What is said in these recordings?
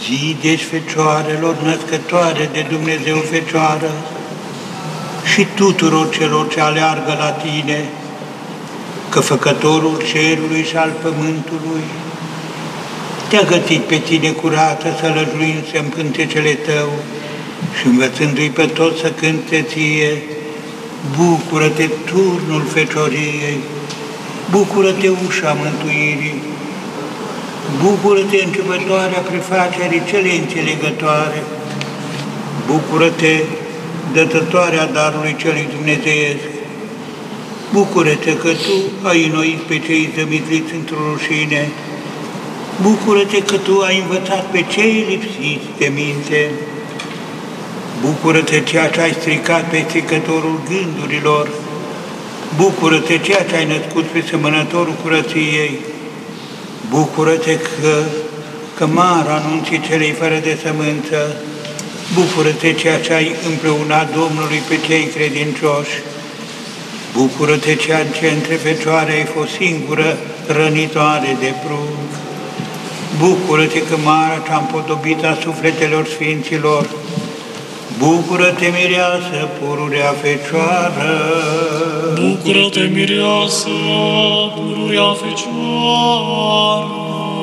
Zidești Fecioarelor, născătoare de Dumnezeu Fecioară, și tuturor celor ce aleargă la Tine, că Făcătorul cerului și al pământului te-a gătit pe Tine curată, sălăjuindu-se în cântecele Tău și învățându-i pe toți să cânte Ție. Bucură-te, turnul fecioriei, bucură-te, ușa mântuirii, bucură-te, începătoarea prefacerii cele înțelegătoare, bucură-te, dătătoarea darului celui dumnezeiesc, bucură-te că Tu ai înnoit pe cei zămisliți într-o rușine, bucură-te că Tu ai învățat pe cei lipsiți de minte, bucură-te ceea ce ai stricat pe stricătorul gândurilor, bucură-te ceea ce ai născut pe semănătorul curăției, bucură-te că mare anunții celei fără de sămânță, bucură-te ceea ce ai împreunat Domnului pe cei credincioși, bucură-te ceea ce între fecioare ai fost singură rănitoare de prunc, bucură-te că marea ce-a împodobit a sufletelor sfinților, bucură-te, mireasă, pururea Fecioară! Bucură-te, mireasă, pururea Fecioară!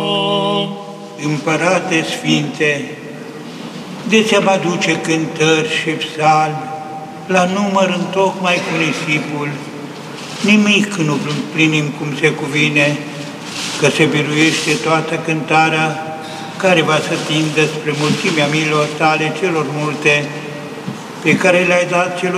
Împărate Sfinte, de-ți-am aduce cântări și psalmi, la număr întocmai cu nisipul, nimic nu plinim cum se cuvine, că se biruiește toată cântarea care va să tindă spre mulțimea milor Tale celor multe, pe care le-ai dat celor